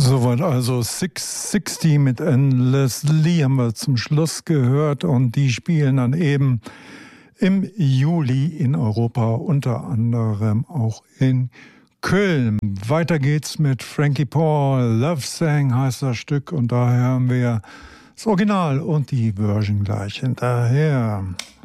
Soweit also 660 mit Endlessly haben wir zum Schluss gehört und die spielen dann eben im Juli in Europa, unter anderem auch in Köln. Weiter geht's mit Frankie Paul, Love Song heißt das Stück und da hören wir das Original und die Version gleich hinterher.